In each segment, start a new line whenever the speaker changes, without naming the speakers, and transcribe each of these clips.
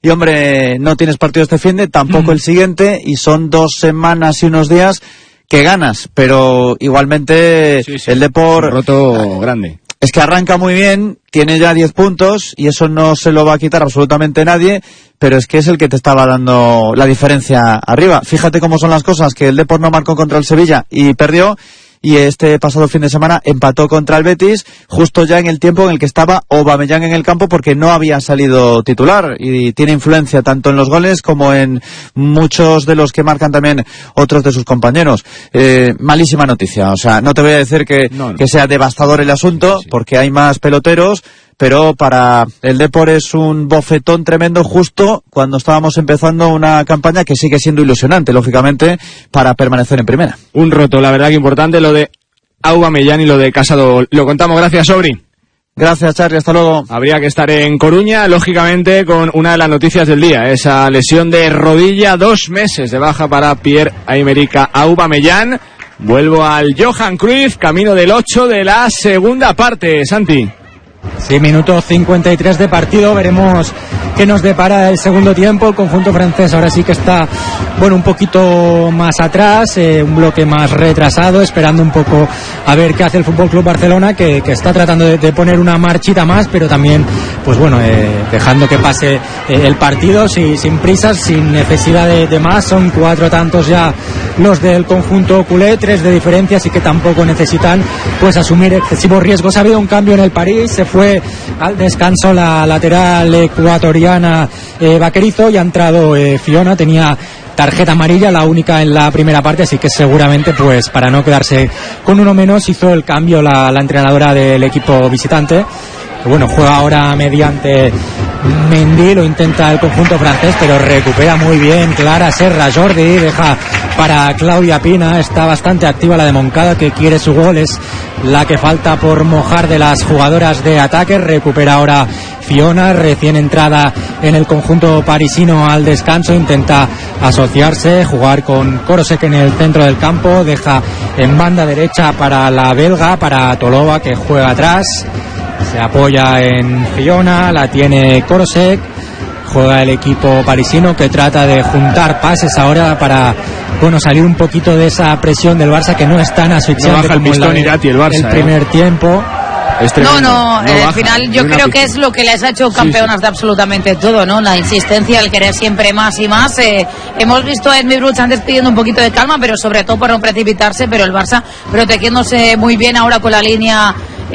y hombre, no tienes partido este finde, tampoco el siguiente, y son 2 semanas y unos días que ganas, pero igualmente el Depor...
Un roto grande.
Es que arranca muy bien, tiene ya 10 puntos y eso no se lo va a quitar absolutamente nadie, pero es que es el que te estaba dando la diferencia arriba. Fíjate cómo son las cosas, que el Depor no marcó contra el Sevilla y perdió, y este pasado fin de semana empató contra el Betis, justo ya en el tiempo en el que estaba Aubameyang en el campo, porque no había salido titular, y tiene influencia tanto en los goles como en muchos de los que marcan también otros de sus compañeros. Malísima noticia, o sea, no te voy a decir que sea devastador el asunto, porque hay más peloteros, pero para el Depor es un bofetón tremendo justo cuando estábamos empezando una campaña que sigue siendo ilusionante, lógicamente, para permanecer en primera.
Un roto, la verdad que importante, lo de Aubameyang y lo de Casado. Lo contamos, gracias, Sobri.
Gracias, Charly, hasta luego.
Habría que estar en Coruña, lógicamente, con una de las noticias del día, esa lesión de rodilla, 2 meses de baja para Pierre-Emerick Aubameyang. Vuelvo al Johan Cruyff, camino del 8 de la segunda parte, Santi.
Sí, minuto 53 de partido, veremos qué nos depara el segundo tiempo. El conjunto francés ahora sí que está, bueno, un poquito más atrás, un bloque más retrasado, esperando un poco a ver qué hace el Fútbol Club Barcelona, que está tratando de poner una marchita más, pero también, pues bueno, dejando que pase el partido sin prisas, sin necesidad de más. Son 4 tantos ya los del conjunto culé, 3 de diferencia, así que tampoco necesitan pues asumir excesivos riesgos. Ha habido un cambio en el París, se fue al descanso la lateral ecuatoriana Vaquerizo, y ha entrado Fiona, tenía tarjeta amarilla, la única en la primera parte, así que seguramente pues para no quedarse con uno menos hizo el cambio la entrenadora del equipo visitante. Bueno, juega ahora mediante Mendy, lo intenta el conjunto francés, pero recupera muy bien Clara Serra. Jordi deja para Claudia Pina, está bastante activa la de Moncada, que quiere su gol, es la que falta por mojar de las jugadoras de ataque. Recupera ahora Fiona, recién entrada en el conjunto parisino al descanso, intenta asociarse, jugar con Korosek en el centro del campo, deja en banda derecha para la belga, para Tolova, que juega atrás. Se apoya en Fiona, la tiene Korosek, juega el equipo parisino, que trata de juntar pases ahora para, bueno, salir un poquito de esa presión del Barça, que no es tan asfixiante como el primer tiempo.
Al final yo creo que es lo que les ha hecho campeonas de absolutamente todo, ¿no? La insistencia, el querer siempre más y más. Hemos visto a Edmund Bruch antes pidiendo un poquito de calma, pero sobre todo por no precipitarse, pero el Barça protegiéndose muy bien ahora con la línea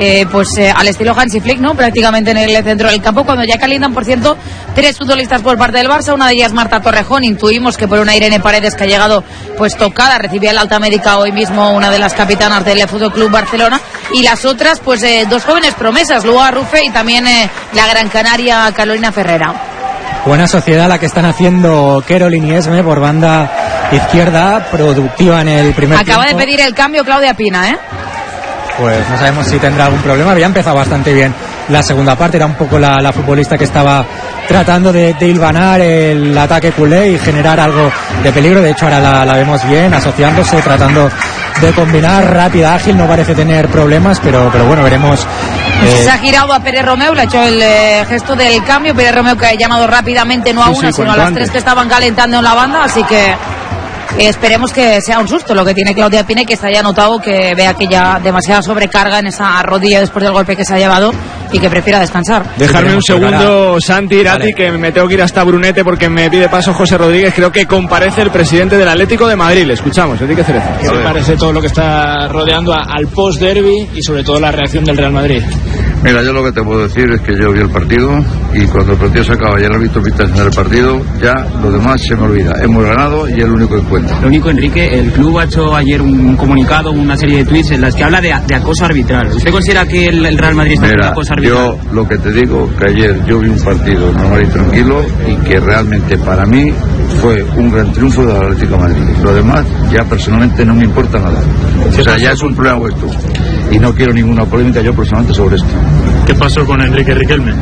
al estilo Hansi Flick, ¿no? Prácticamente en el centro del campo, cuando ya calientan, por cierto, 3 futbolistas por parte del Barça. Una de ellas Marta Torrejón, intuimos que por una Irene Paredes que ha llegado pues tocada, recibía la alta médica hoy mismo una de las capitanas del Fútbol Club Barcelona, y las otras pues 2 jóvenes promesas, Lua Rufe y también la gran canaria Carolina Ferrera.
Buena sociedad la que están haciendo Caroline y Esme por banda izquierda, productiva en el primer tiempo.
Acaba de pedir el cambio Claudia Pina,
Pues no sabemos si tendrá algún problema. Había empezado bastante bien la segunda parte, era un poco la futbolista que estaba tratando de hilvanar el ataque culé y generar algo de peligro. De hecho ahora la vemos bien, asociándose, tratando de combinar, rápida, ágil, no parece tener problemas, pero bueno, veremos.
Se ha girado a Pérez Romeu, le ha hecho el gesto del cambio. Pérez Romeu, que ha llamado rápidamente, no a una, sino a las 3 que estaban calentando en la banda, así que esperemos que sea un susto lo que tiene Claudia Pina, y que se haya notado, que vea que ya demasiada sobrecarga en esa rodilla después del golpe que se ha llevado, y que prefiera descansar.
Dejarme un segundo, Santi Irati, que me tengo que ir hasta Brunete porque me pide paso José Rodríguez. Creo que comparece el presidente del Atlético de Madrid. Le escuchamos, Enrique Cerezo.
¿Qué te parece todo lo que está rodeando al post-derby y sobre todo la reacción del Real Madrid?
Mira, yo lo que te puedo decir es que yo vi el partido, y cuando el partido se acaba y el árbitro pita en el partido, ya lo demás se me olvida. Hemos ganado y es lo único que cuenta.
Lo único, Enrique, el club ha hecho ayer un comunicado, una serie de tweets en las que habla de acoso arbitral. ¿Usted considera que el Real Madrid está haciendo acoso arbitral?
Yo lo que te digo, que ayer yo vi un partido normal y tranquilo, y que realmente para mí fue un gran triunfo del Atlético de Madrid. Lo demás ya personalmente no me importa nada. O sea, ya es un problema vuestro, y no quiero ninguna polémica yo personalmente sobre esto.
¿Qué pasó con Enrique Riquelme?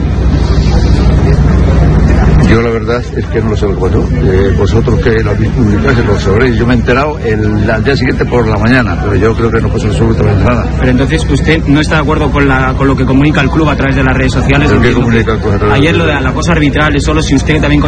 Yo la verdad es que no lo sé lo que pasó. Vosotros que lo habéis publicado lo sabréis. Yo me he enterado al día siguiente por la mañana, pero yo creo que no pasó absolutamente nada.
Pero entonces usted no está de acuerdo con lo que comunica el club a través de las redes sociales.
¿Pero qué comunica el club?
Ayer lo de la cosa arbitral es solo si usted también